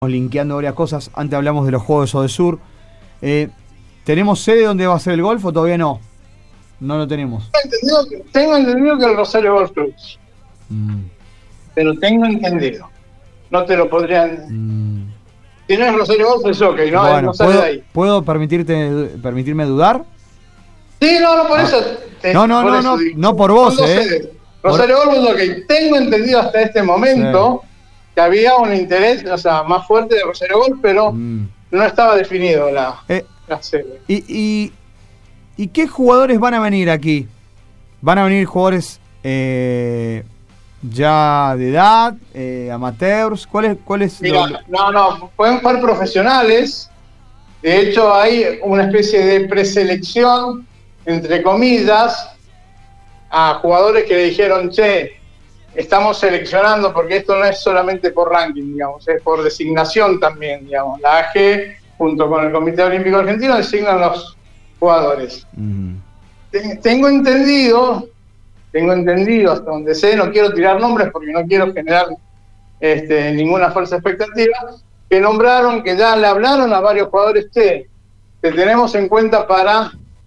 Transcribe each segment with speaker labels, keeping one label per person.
Speaker 1: linkeando varias cosas. Antes hablamos de los Juegos de Odesur. ¿Tenemos sede donde va a ser el golf o todavía no? No lo tenemos.
Speaker 2: Tengo entendido que el Rosario Golf Club. Pero tengo entendido. No te lo podrían... Si no es Rosario Golf, es ok, ¿no?
Speaker 1: Bueno,
Speaker 2: no sale de ahí.
Speaker 1: ¿puedo permitirme dudar?
Speaker 2: Sí, no, por eso...
Speaker 1: No por vos,
Speaker 2: Rosario Golf es ok. Tengo entendido hasta este momento que había un interés, o sea, más fuerte de Rosario Golf, pero no estaba definido la sede.
Speaker 1: ¿Y qué jugadores van a venir aquí? ¿Van a venir jugadores ya de edad, amateurs? ¿Cuál es
Speaker 2: Mira, no, pueden jugar profesionales. De hecho, hay una especie de preselección, entre comillas, a jugadores que le dijeron, che, estamos seleccionando, porque esto no es solamente por ranking, digamos, es por designación también, digamos. La AG, junto con el Comité Olímpico Argentino, designan los jugadores. Tengo entendido, hasta donde sé, no quiero tirar nombres porque no quiero generar ninguna falsa expectativa, que ya le hablaron a varios jugadores, te tenemos en cuenta para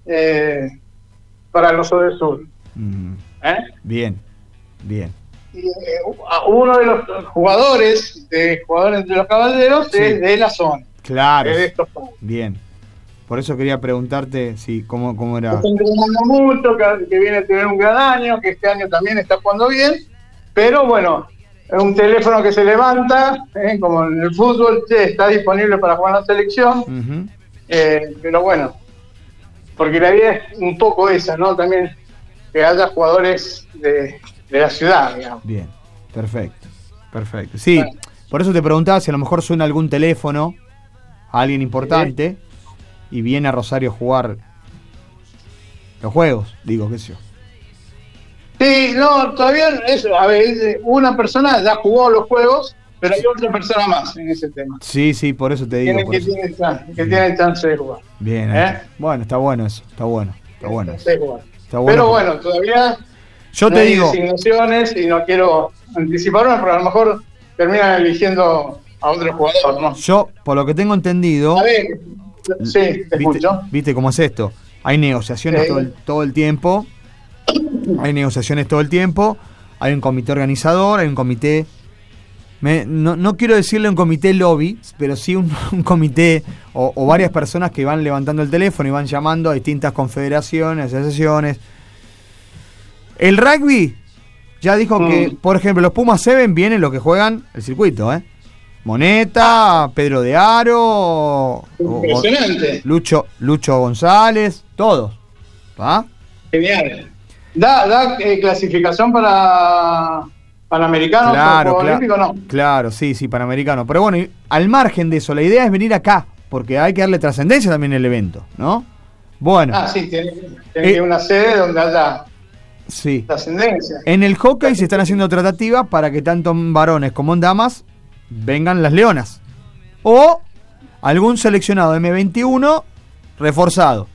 Speaker 2: los Odesur.
Speaker 1: Bien.
Speaker 2: Y, uno de los jugadores entre los caballeros es de la zona.
Speaker 1: Claro.
Speaker 2: De estos
Speaker 1: bien. Por eso quería preguntarte cómo era.
Speaker 2: Está entrenando mucho, que viene a tener un gran año, que este año también está jugando bien, pero bueno, es un teléfono que se levanta, como en el fútbol, está disponible para jugar en la selección, pero bueno, porque la idea es un poco esa, ¿no? También que haya jugadores de la ciudad, digamos.
Speaker 1: Bien, perfecto. Sí, bueno. Por eso te preguntaba si a lo mejor suena algún teléfono a alguien importante y viene a Rosario a jugar los juegos, qué sé yo.
Speaker 2: Sí, no, todavía eso, a ver, una persona ya jugó los juegos, pero hay otra persona más en ese tema.
Speaker 1: Sí, por eso te digo.
Speaker 2: Tiene chance de jugar.
Speaker 1: Bien, bueno, está bueno eso, está bueno.
Speaker 2: Pero bueno, todavía
Speaker 1: yo te digo
Speaker 2: designaciones y no quiero anticipar una, pero a lo mejor terminan eligiendo a otro jugador, ¿no?
Speaker 1: Yo, por lo que tengo entendido...
Speaker 2: A ver, sí, te escucho.
Speaker 1: ¿Viste cómo es esto? Hay negociaciones todo el tiempo. Hay un comité organizador, hay un comité... No quiero decirle un comité lobby, pero sí un comité o varias personas que van levantando el teléfono y van llamando a distintas confederaciones, asociaciones. El rugby ya dijo que, por ejemplo, los Pumas 7 vienen los que juegan el circuito, Moneta, Pedro de Aro,
Speaker 2: impresionante.
Speaker 1: Lucho González, todos. ¿Va?
Speaker 2: Genial. ¿Da clasificación para Panamericano?
Speaker 1: Claro,
Speaker 2: Olímpico, no?
Speaker 1: Claro, sí, Panamericano. Pero bueno, al margen de eso, la idea es venir acá, porque hay que darle trascendencia también al evento, ¿no? Bueno.
Speaker 2: Sí, tiene una sede donde haya trascendencia.
Speaker 1: En el hockey se están haciendo tratativas para que tanto en varones como en damas vengan las leonas. O algún seleccionado M21 reforzado.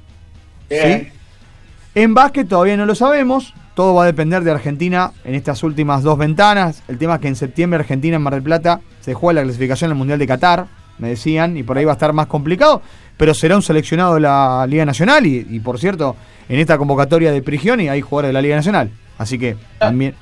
Speaker 1: ¿Sí? En básquet todavía no lo sabemos. Todo va a depender de Argentina en estas últimas 2 ventanas. El tema es que en septiembre Argentina en Mar del Plata se juega la clasificación al Mundial de Qatar, me decían, y por ahí va a estar más complicado, pero será un seleccionado de la Liga Nacional y por cierto, en esta convocatoria de Prigioni hay jugadores de la Liga Nacional. Así que también...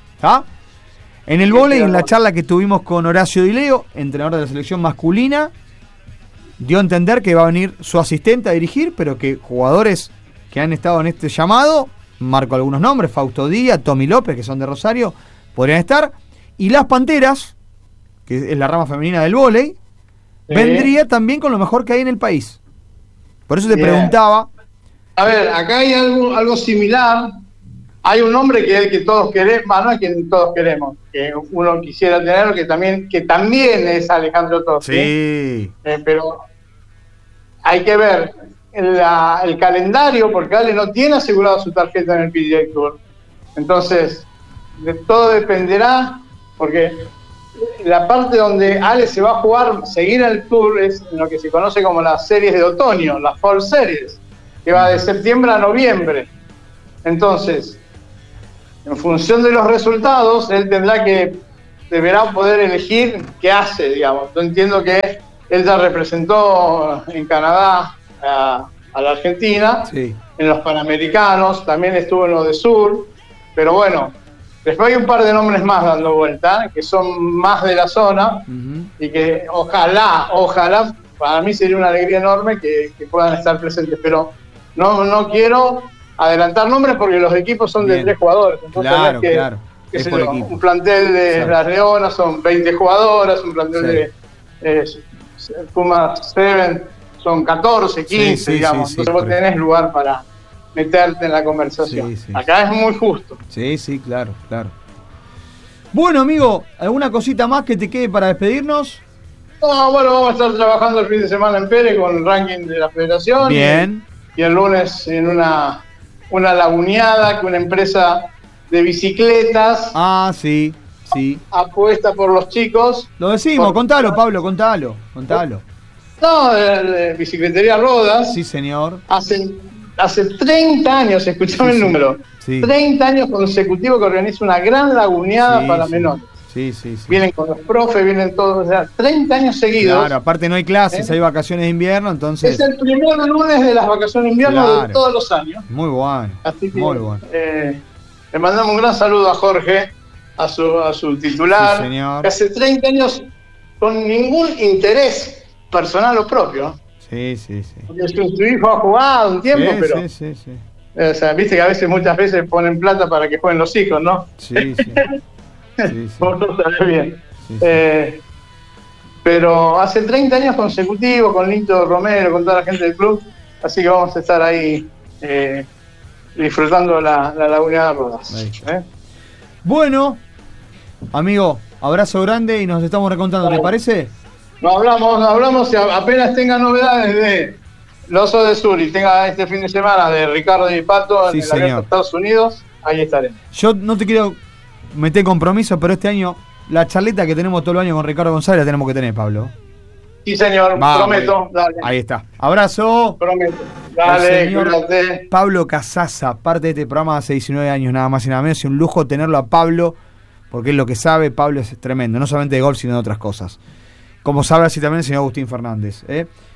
Speaker 1: En el vóley, en la charla que tuvimos con Horacio Dileo, entrenador de la selección masculina, dio a entender que va a venir su asistente a dirigir, pero que jugadores que han estado en este llamado, marco algunos nombres, Fausto Díaz, Tommy López, que son de Rosario, podrían estar, y las Panteras, que es la rama femenina del vóley, vendría también con lo mejor que hay en el país. Por eso te preguntaba...
Speaker 2: A ver, acá hay algo similar. Hay un nombre que es el que todos queremos, no es que todos queremos, que uno quisiera tener, que también es Alejandro Totti.
Speaker 1: Sí.
Speaker 2: Pero hay que ver el calendario, porque Ale no tiene asegurado su tarjeta en el PGA Tour. Entonces, de todo dependerá, porque la parte donde Ale se va a seguir el Tour, es en lo que se conoce como las series de otoño, las Fall Series, que va de septiembre a noviembre. Entonces, en función de los resultados, él tendrá que deberá poder elegir qué hace, digamos. Yo entiendo que él ya representó en Canadá a la Argentina,
Speaker 1: Sí.
Speaker 2: en los Panamericanos, también estuvo en los de Sur, pero bueno, después hay un par de nombres más dando vuelta, que son más de la zona, y que ojalá, para mí sería una alegría enorme que puedan estar presentes, pero no quiero adelantar nombres porque los equipos son de 3 jugadores, entonces
Speaker 1: Claro,
Speaker 2: no es que,
Speaker 1: claro.
Speaker 2: qué
Speaker 1: Es
Speaker 2: sé
Speaker 1: por
Speaker 2: yo,
Speaker 1: equipo.
Speaker 2: un plantel de las Leonas son 20 jugadoras, un plantel de Puma 7 son 14, 15, digamos, entonces vos tenés lugar para meterte en la conversación. Acá es muy justo.
Speaker 1: Sí, claro. Bueno, amigo, ¿alguna cosita más que te quede para despedirnos?
Speaker 2: No, bueno, vamos a estar trabajando el fin de semana en Pérez con el ranking de la federación.
Speaker 1: Bien.
Speaker 2: Y el lunes en una laguneada que una empresa de bicicletas.
Speaker 1: Ah, sí.
Speaker 2: Apuesta por los chicos.
Speaker 1: Lo decimos, contalo, Pablo, contalo.
Speaker 2: No, de Bicicletería Rodas.
Speaker 1: Sí, señor.
Speaker 2: Hace 30 años, escuchame el número. Sí. 30 años consecutivos que organiza una gran laguneada para menores.
Speaker 1: Sí.
Speaker 2: Vienen con los profes, vienen todos, o sea, 30 años seguidos.
Speaker 1: Claro, aparte no hay clases, hay vacaciones de invierno, entonces...
Speaker 2: Es el primer lunes de las vacaciones de invierno de todos los años.
Speaker 1: Muy bueno.
Speaker 2: Así que,
Speaker 1: muy bueno.
Speaker 2: Le mandamos un gran saludo a Jorge, a su titular,
Speaker 1: sí, señor.
Speaker 2: Que hace 30 años con ningún interés personal o propio.
Speaker 1: Sí.
Speaker 2: Porque su hijo ha jugado un tiempo, pero...
Speaker 1: Sí.
Speaker 2: O sea, viste que muchas veces ponen plata para que jueguen los hijos, ¿no?
Speaker 1: Sí.
Speaker 2: Vos lo sabés bien. Sí. Pero hace 30 años consecutivos con Lito Romero, con toda la gente del club, así que vamos a estar ahí disfrutando la laguneada Rodas.
Speaker 1: Bueno, amigo, abrazo grande y nos estamos recontando, ¿te parece?
Speaker 2: Nos hablamos y apenas tenga novedades de los Osos de Sur y tenga este fin de semana de Ricardo y Pato en el Abierto de Estados Unidos, ahí estaremos.
Speaker 1: Yo no te quiero meter compromiso, pero este año la charleta que tenemos todo el año con Ricardo González la tenemos que tener, Pablo.
Speaker 2: Sí, señor, prometo. Dale.
Speaker 1: Ahí está. Abrazo.
Speaker 2: Prometo. Dale, cuídate.
Speaker 1: Pablo Casaza, parte de este programa hace 19 años, nada más y nada menos. Y un lujo tenerlo a Pablo, porque es lo que sabe. Pablo es tremendo, no solamente de golf, sino de otras cosas. Como sabe así también el señor Agustín Fernández,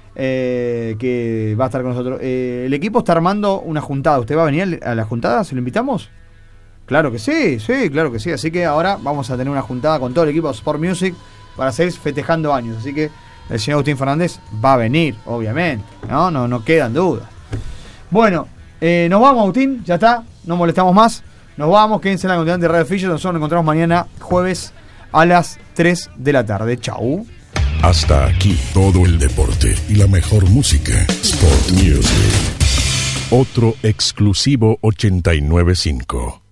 Speaker 1: que va a estar con nosotros. El equipo está armando una juntada. ¿Usted va a venir a la juntada? ¿Se lo invitamos? Claro que sí, claro que sí. Así que ahora vamos a tener una juntada con todo el equipo de Sport Music para seguir festejando años. Así que el señor Agustín Fernández va a venir, obviamente. No quedan dudas. Bueno, nos vamos, Agustín, ya está, no molestamos más. Nos vamos, quédense en la continuidad de Radio Fisher. Nosotros nos encontramos mañana jueves a las 3 de la tarde. Chau.
Speaker 3: Hasta aquí todo el deporte y la mejor música. Sport Music. Otro exclusivo 89.5.